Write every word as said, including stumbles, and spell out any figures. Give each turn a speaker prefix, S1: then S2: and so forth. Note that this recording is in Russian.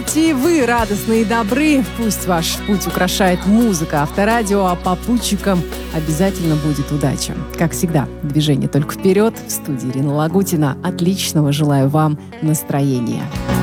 S1: Будьте вы радостны и добры. Пусть ваш путь украшает музыка Авторадио, а попутчикам обязательно будет удача. Как всегда, движение только вперед. В студии Ирина Лагутина. Отличного желаю вам настроения.